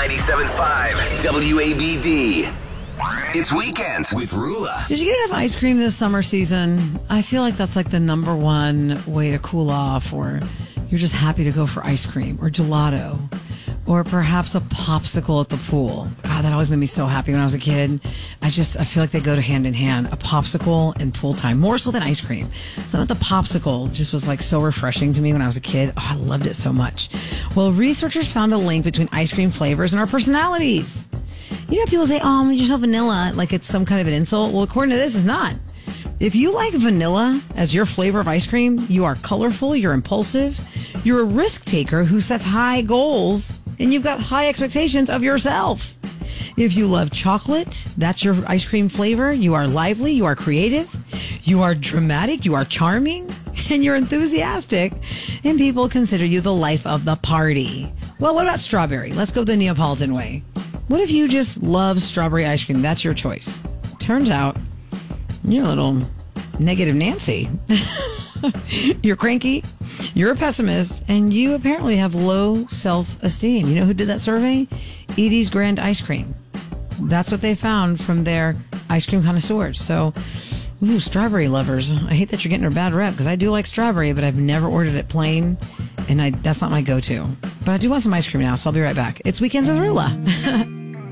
97.5 WABD. It's Weekends with Rula. Did you get enough ice cream this summer season? I feel like that's like the number one way to cool off, or you're just happy to go for ice cream or gelato, or perhaps a popsicle at the pool. God, that always made me so happy when I was a kid. I feel like they go hand in hand, a popsicle and pool time, more so than ice cream. Some of the popsicle just was like so refreshing to me when I was a kid. Oh, I loved it so much. Well, researchers found a link between ice cream flavors and our personalities. You know, people say, oh, you're so vanilla, like it's some kind of an insult. Well, according to this, it's not. If you like vanilla as your flavor of ice cream, you are colorful, you're impulsive, you're a risk taker who sets high goals, and you've got high expectations of yourself. If you love chocolate, that's your ice cream flavor. You are lively, you are creative, you are dramatic, you are charming, and you're enthusiastic, and people consider you the life of the party. Well, what about strawberry? Let's go the Neapolitan way. What if you just love strawberry ice cream? That's your choice. Turns out you're a little negative Nancy. You're cranky, you're a pessimist, and you apparently have low self-esteem. You know who did that survey? Edie's Grand Ice Cream. That's what they found from their ice cream connoisseurs. So, strawberry lovers. I hate that you're getting a bad rep because I do like strawberry, but I've never ordered it plain, and that's not my go-to. But I do want some ice cream now, so I'll be right back. It's Weekends with Rula.